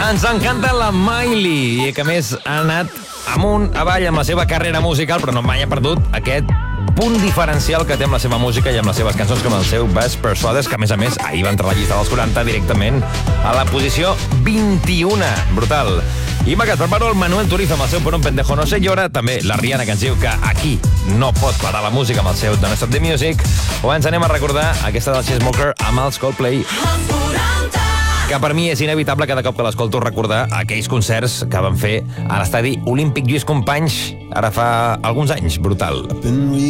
Ens encanta la Miley, que a més ha anat amunt, avall amb la seva carrera musical, però no mai ha perdut aquest punt diferencial que té amb la seva música i amb les seves cançons, com el seu Best Persuades, que a més ahir va entrar a la llista dels 40 directament a la posició 21. Brutal. I m'ha quedat per el Manuel Turizo amb el seu Por un pendejo no se llora, també la Rihanna, que ens diu que aquí no pot parar la música amb el seu Don't Stop the Music, o ens anem a recordar aquesta del Chainsmokers amb els Coldplay, que per mi és inevitable cada cop que l'escolto recordar aquells concerts que van fer a l'estadi Olímpic Lluís Companys ara fa alguns anys. Brutal.